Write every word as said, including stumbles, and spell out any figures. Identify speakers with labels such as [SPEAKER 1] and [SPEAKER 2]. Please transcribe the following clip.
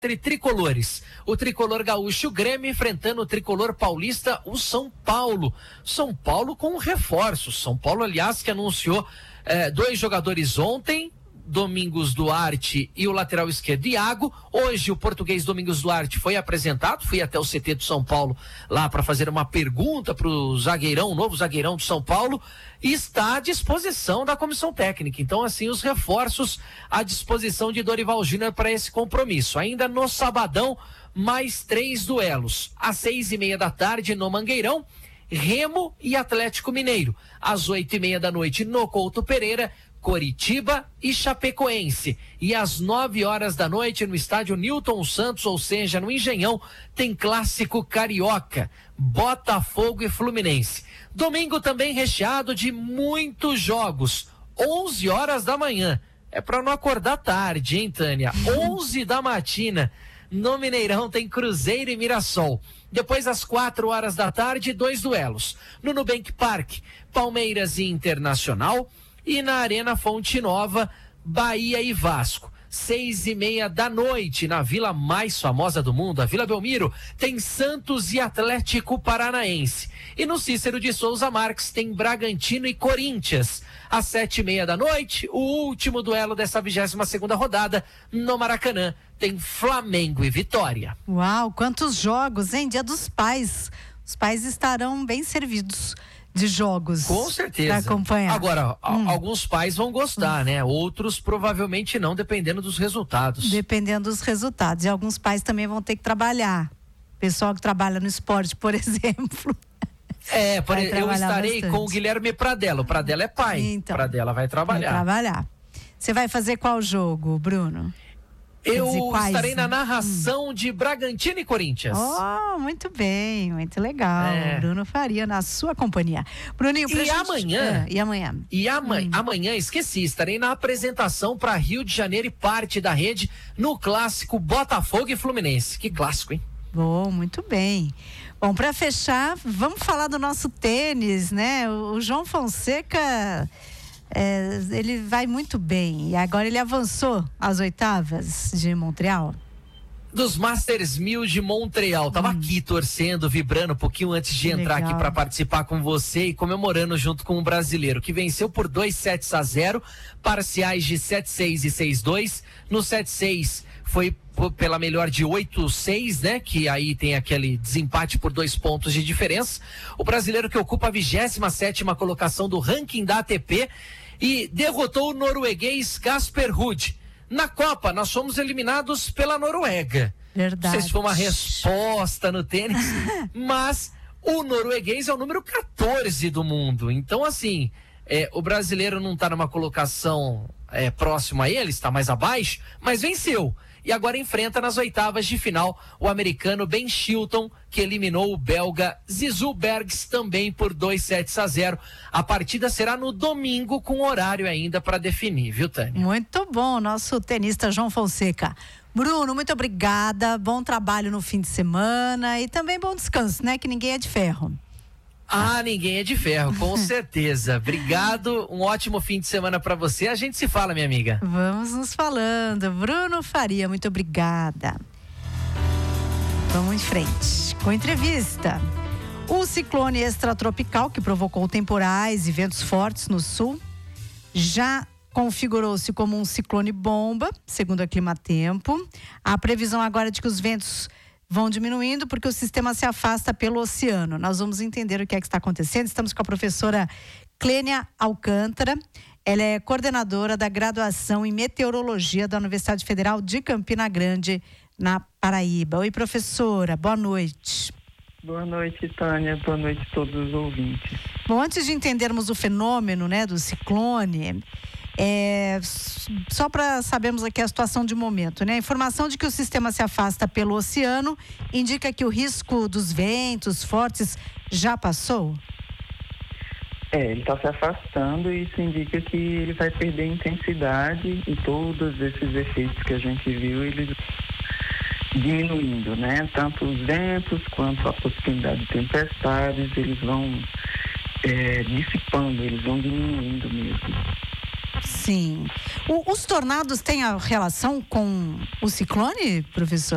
[SPEAKER 1] Entre tricolores, o tricolor gaúcho, o Grêmio, enfrentando o tricolor paulista, o São Paulo. São Paulo com reforços. São Paulo, aliás, que anunciou eh, dois jogadores ontem, Domingos Duarte e o lateral esquerdo Iago. Hoje o português Domingos Duarte foi apresentado, fui até o C T do São Paulo lá para fazer uma pergunta para o zagueirão, o novo zagueirão do São Paulo, e está à disposição da comissão técnica. Então, assim, os reforços à disposição de Dorival Júnior para esse compromisso. Ainda no sabadão, mais três duelos. Às seis e meia da tarde no Mangueirão, Remo e Atlético Mineiro. Às oito e meia da noite no Couto Pereira, Coritiba e Chapecoense. E às nove horas da noite no estádio Newton Santos, ou seja, no Engenhão, tem clássico carioca, Botafogo e Fluminense. Domingo também recheado de muitos jogos, onze horas da manhã. É para não acordar tarde, hein, Tânia? onze da matina. No Mineirão tem Cruzeiro e Mirassol. Depois, às quatro horas da tarde, dois duelos. No Nubank Park, Palmeiras e Internacional. E na Arena Fonte Nova, Bahia e Vasco. Seis e meia da noite, na vila mais famosa do mundo, a Vila Belmiro, tem Santos e Atlético Paranaense. E no Cícero de Souza Marques tem Bragantino e Corinthians. Às sete e meia da noite, o último duelo dessa vigésima segunda rodada, no Maracanã, tem Flamengo e Vitória.
[SPEAKER 2] Uau, quantos jogos, hein? Dia dos Pais. Os pais estarão bem servidos de jogos.
[SPEAKER 1] Com certeza.
[SPEAKER 2] Pra acompanhar.
[SPEAKER 1] Agora,
[SPEAKER 2] hum.
[SPEAKER 1] alguns pais vão gostar, hum. né? Outros provavelmente não, dependendo dos resultados.
[SPEAKER 2] Dependendo dos resultados. E alguns pais também vão ter que trabalhar. Pessoal que trabalha no esporte, por exemplo.
[SPEAKER 1] É, por, eu estarei
[SPEAKER 2] bastante.
[SPEAKER 1] com o Guilherme Pradella. O Pradella é pai.
[SPEAKER 2] Então,
[SPEAKER 1] Pradella vai trabalhar.
[SPEAKER 2] Vai trabalhar. Você vai fazer qual jogo, Bruno?
[SPEAKER 1] Eu
[SPEAKER 2] dizer, quais,
[SPEAKER 1] estarei na
[SPEAKER 2] né?
[SPEAKER 1] narração
[SPEAKER 2] hum.
[SPEAKER 1] de Bragantino e Corinthians.
[SPEAKER 2] Oh, muito bem, muito legal. É. Bruno Faria na sua companhia. Bruninho, pra
[SPEAKER 1] e
[SPEAKER 2] gente...
[SPEAKER 1] amanhã?
[SPEAKER 2] Ah, e amanhã?
[SPEAKER 1] E amanhã,
[SPEAKER 2] hum.
[SPEAKER 1] amanhã, esqueci, estarei na apresentação para Rio de Janeiro e parte da rede no clássico Botafogo e Fluminense. Que clássico, hein?
[SPEAKER 2] Bom, muito bem. Bom, para fechar, vamos falar do nosso tênis, né? O, o João Fonseca... É, ele vai muito bem e agora ele avançou às oitavas de Montreal.
[SPEAKER 1] Dos Masters mil de Montreal, tava hum. aqui torcendo, vibrando um pouquinho antes de entrar Legal. aqui para participar com você e comemorando junto com o brasileiro, que venceu por dois sets a zero, parciais de sete seis e seis dois. No sete seis foi pela melhor de oito seis, né? Que aí tem aquele desempate por dois pontos de diferença. O brasileiro que ocupa a vigésima sétima colocação do ranking da A T P e derrotou o norueguês Casper Ruud. Na Copa, nós fomos eliminados pela Noruega.
[SPEAKER 2] Verdade.
[SPEAKER 1] Não sei se foi uma resposta no tênis, mas o norueguês é o número quatorze do mundo. Então, assim, é, o brasileiro não está numa colocação é, próxima a ele, está mais abaixo, mas venceu. E agora enfrenta nas oitavas de final o americano Ben Chilton, que eliminou o belga Zizou Bergs também por dois sets a zero. A partida será no domingo, com horário ainda para definir, viu, Tânia?
[SPEAKER 2] Muito bom, nosso tenista João Fonseca. Bruno, muito obrigada, bom trabalho no fim de semana e também bom descanso, né? Que ninguém é de ferro.
[SPEAKER 1] Ah, ninguém é de ferro, com certeza. Obrigado, um ótimo fim de semana para você. A gente se fala, minha amiga.
[SPEAKER 2] Vamos nos falando. Bruno Faria, muito obrigada. Vamos em frente com entrevista. O ciclone extratropical que provocou temporais e ventos fortes no sul já configurou-se como um ciclone bomba, segundo a Climatempo. A previsão agora é de que os ventos vão diminuindo porque o sistema se afasta pelo oceano. Nós vamos entender o que é que está acontecendo. Estamos com a professora Clênia Alcântara. Ela é coordenadora da graduação em meteorologia da Universidade Federal de Campina Grande, na Paraíba. Oi, professora, boa noite.
[SPEAKER 3] Boa noite, Tânia. Boa noite a todos os ouvintes.
[SPEAKER 2] Bom, antes de entendermos o fenômeno, né, do ciclone, É, só para sabermos aqui a situação de momento, né? A informação de que o sistema se afasta pelo oceano indica que o risco dos ventos fortes já passou?
[SPEAKER 3] É, ele está se afastando e isso indica que ele vai perder intensidade e todos esses efeitos que a gente viu, eles diminuindo, né? Tanto os ventos quanto a possibilidade de tempestades, eles vão é, dissipando, eles vão diminuindo mesmo.
[SPEAKER 2] Sim. O, os tornados têm a relação com o ciclone, professor?